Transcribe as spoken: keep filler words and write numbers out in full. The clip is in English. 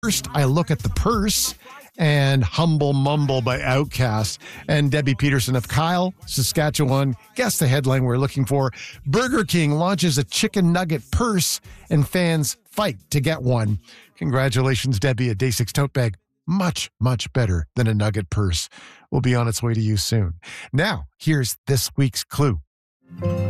First, I look at the purse and Humble Mumble by Outkast. And Debbie Peterson of Kyle, Saskatchewan, guess the headline we're looking for. Burger King launches a chicken nugget purse and fans fight to get one. Congratulations, Debbie. A Day six tote bag. Much, much better than a nugget purse. Will be on its way to you soon. Now, here's this week's clue.